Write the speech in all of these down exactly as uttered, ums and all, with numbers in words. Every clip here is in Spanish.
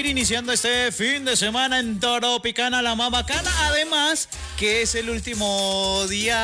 ir iniciando este fin de semana en Tropicana, la más bacana. Además, que es el último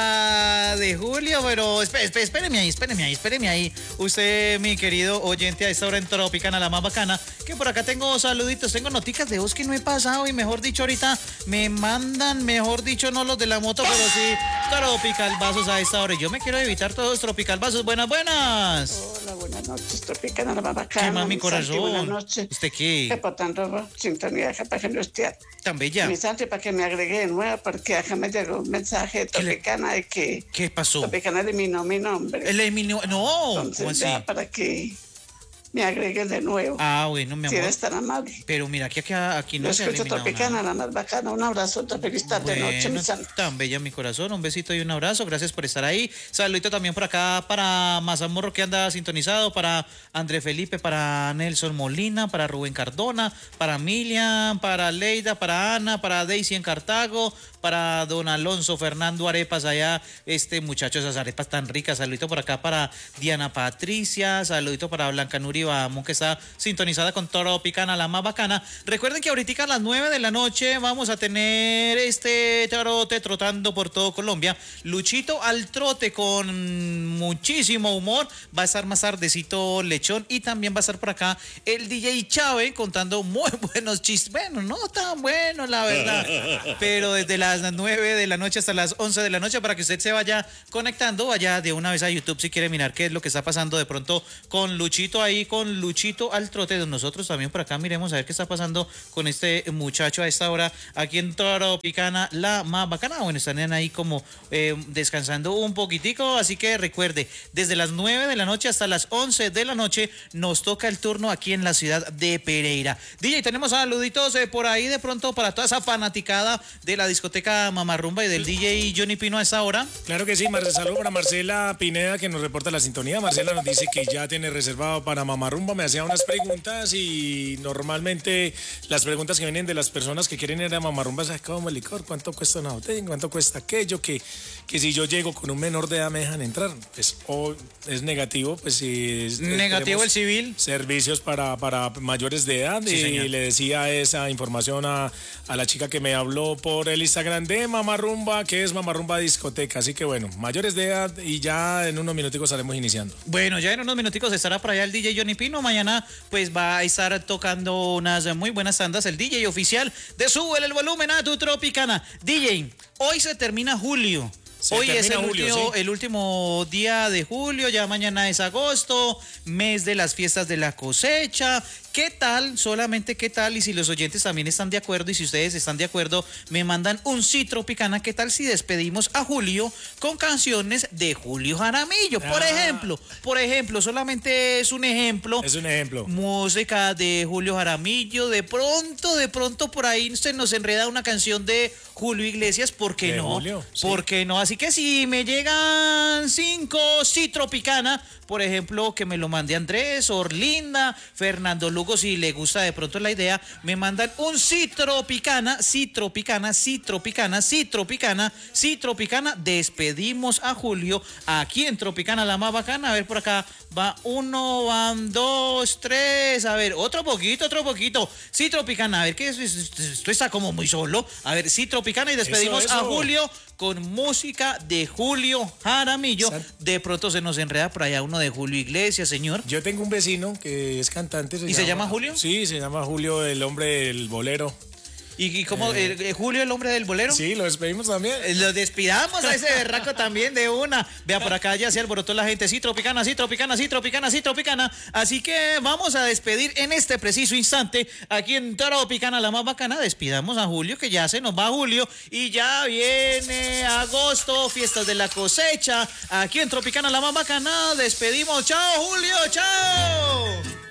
día de julio, pero espé- espé- espéreme ahí, espéreme ahí, espéreme ahí. Usted, mi querido oyente, a esta hora en Tropicana, la más bacana, que por acá tengo saluditos, tengo noticas de voz que no he pasado y mejor dicho ahorita me mandan, mejor dicho no los de la moto, pero sí Tropical Vasos a esta hora. Yo me quiero evitar todos Tropical Vasos. Buenas, buenas. Hola, buenas noches, Tropicana, la más bacana. ¿Qué más, mi mi Santi, buenas corazón? noches. ¿Usted qué? Reportando sintonía para que no esté. Tan bella. Mi Santi, para que me agregue de nuevo, porque acá me llegó un mensaje de ¿Qué le- Tropicana de que ¿Qué pasó? Tropicana eliminó mi nombre. El eliminó. No, Entonces, ¿cómo así? ya, para que me agreguen de nuevo. Ah, bueno, mi Si amor. eres tan amable. Pero mira que aquí, aquí Yo no se ha escucho eliminado Tropicana, nada. la más bacana. Un abrazo, otra feliz tarde, noche, mi Bueno, Santi. tan bella mi corazón, un besito y un abrazo, gracias por estar ahí. Saludito también por acá para Mazamorro que anda sintonizado, para André Felipe, para Nelson Molina, para Rubén Cardona, para Milian, para Leida, para Ana, para Daisy en Cartago, para don Alonso Fernando Arepas allá, este muchacho, esas arepas tan ricas. Saludito por acá para Diana Patricia, saludito para Blanca Nuri Bamón que está sintonizada con Tropicana, la más bacana. Recuerden que ahorita a las nueve de la noche vamos a tener este trote trotando por todo Colombia. Luchito al trote con muchísimo humor. Va a estar más tardecito Lechón y también va a estar por acá el D J Chávez contando muy buenos chistes. Bueno, no tan buenos la verdad, pero desde las nueve de la noche hasta las once de la noche para que usted se vaya conectando, vaya de una vez a YouTube si quiere mirar qué es lo que está pasando de pronto con Luchito ahí, con Luchito al trote. Nosotros también por acá miremos a ver qué está pasando con este muchacho a esta hora aquí en Tropicana, la más bacana. Bueno, están ahí como eh, descansando un poquitico, así que recuerde, desde las nueve de la noche hasta las once de la noche nos toca el turno aquí en la ciudad de Pereira. D J, tenemos saluditos eh, por ahí de pronto para toda esa fanaticada de la discoteca Mamarrumba y del D J Johnny Pino a esta hora. Claro que sí, Marce, saludo para Marcela Pineda que nos reporta la sintonía. Marcela nos dice que ya tiene reservado para Mamarrumba, me hacía unas preguntas y normalmente las preguntas que vienen de las personas que quieren ir a Mamarrumba es ¿cómo el licor? ¿Cuánto cuesta una botella? ¿Cuánto cuesta aquello? Que, que si yo llego con un menor de edad me dejan entrar. Pues o es negativo, pues si es, Negativo el civil. servicios para, para mayores de edad. Sí, y señor. le decía esa información a, a la chica que me habló por el Instagram de Mamarrumba, que es Mamarrumba Discoteca. Así que bueno, mayores de edad y ya en unos minuticos estaremos iniciando. Bueno, ya en unos minuticos estará por allá el D J Johnny Pino. Mañana pues va a estar tocando unas muy buenas tandas. El D J oficial de Súbele el Volumen a tu Tropicana. D J, hoy se termina julio. Se Hoy es el, termina julio, último, sí. el último día de julio, ya mañana es agosto, mes de las fiestas de la cosecha. ¿Qué tal? Solamente qué tal, y si los oyentes también están de acuerdo, y si ustedes están de acuerdo, me mandan un sí Tropicana. ¿Qué tal si despedimos a Julio con canciones de Julio Jaramillo? Por Ah. ejemplo, por ejemplo, solamente es un ejemplo. Es un ejemplo. Música de Julio Jaramillo, de pronto, de pronto por ahí se nos enreda una canción de Julio Iglesias, ¿por qué De no? Julio, sí. ¿Por qué no? Así que si me llegan cinco sí Tropicana, por ejemplo, que me lo mande Andrés, Orlinda, Fernando Lugo, si le gusta de pronto la idea, me mandan un sí Tropicana, sí Tropicana, sí Tropicana, sí Tropicana, sí Tropicana. Despedimos a Julio aquí en Tropicana, la más bacana. A ver, por acá va uno, van dos, tres, a ver, otro poquito, otro poquito. Sí Tropicana, a ver, que esto está como muy solo. A ver, sí Tropicana y despedimos Eso, a eso. Julio con música de Julio Jaramillo. San- De pronto se nos enreda por allá uno de Julio Iglesias, señor. Yo tengo un vecino que es cantante. ¿Y se llama Julio? Sí, se llama Julio, el hombre del bolero. ¿Y, y cómo, eh, eh, Julio, el hombre del bolero? Sí, lo despedimos también. Eh, Lo despidamos a ese berraco también de una. Vea, por acá ya se alborotó la gente. Sí, Tropicana, sí, Tropicana, sí, Tropicana, sí, Tropicana. Así que vamos a despedir en este preciso instante aquí en Tropicana, la más bacana. Despidamos a Julio, que ya se nos va Julio. Y ya viene agosto, fiestas de la cosecha. Aquí en Tropicana, la más bacana. Despedimos. Chao, Julio, chao.